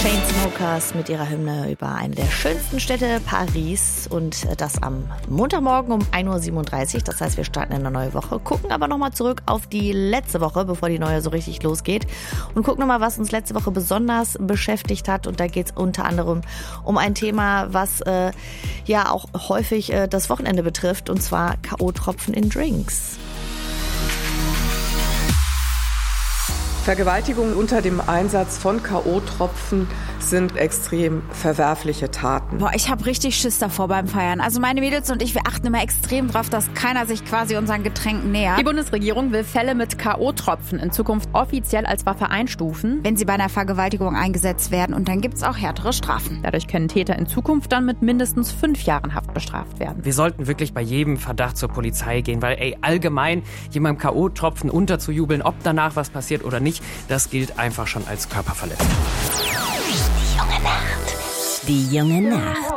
Chainsmokers mit ihrer Hymne über eine der schönsten Städte Paris und das am Montagmorgen um 1.37 Uhr. Das heißt, wir starten in eine neue Woche, gucken aber nochmal zurück auf die letzte Woche, bevor die neue so richtig losgeht und gucken nochmal, was uns letzte Woche besonders beschäftigt hat. Und da geht es unter anderem um ein Thema, was ja auch häufig das Wochenende betrifft, und zwar K.O.-Tropfen in Drinks. Vergewaltigungen unter dem Einsatz von K.O.-Tropfen sind extrem verwerfliche Taten. Boah, ich habe richtig Schiss davor beim Feiern. Also meine Mädels und ich, wir achten immer extrem drauf, dass keiner sich quasi unseren Getränken nähert. Die Bundesregierung will Fälle mit K.O.-Tropfen in Zukunft offiziell als Waffe einstufen, wenn sie bei einer Vergewaltigung eingesetzt werden. Und dann gibt's auch härtere Strafen. Dadurch können Täter in Zukunft dann mit mindestens 5 Jahren Haft bestraft werden. Wir sollten wirklich bei jedem Verdacht zur Polizei gehen, weil allgemein jemandem K.O.-Tropfen unterzujubeln, ob danach was passiert oder nicht, das gilt einfach schon als Körperverletzung. Die junge Nacht. Die junge Nacht.